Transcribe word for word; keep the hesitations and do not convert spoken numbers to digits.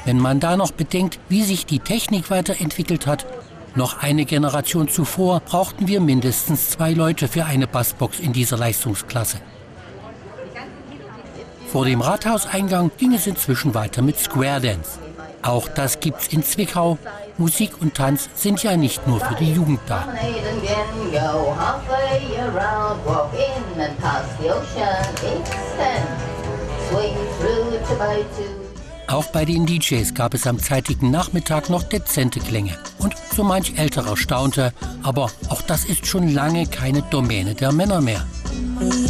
Wenn man da noch bedenkt, wie sich die Technik weiterentwickelt hat, noch eine Generation zuvor brauchten wir mindestens zwei Leute für eine Bassbox in dieser Leistungsklasse. Vor dem Rathauseingang ging es inzwischen weiter mit Square Dance. Auch das gibt's in Zwickau. Musik und Tanz sind ja nicht nur für die Jugend da. Auch bei den D Js gab es am zeitigen Nachmittag noch dezente Klänge. Und so manch älterer staunte, aber auch das ist schon lange keine Domäne der Männer mehr.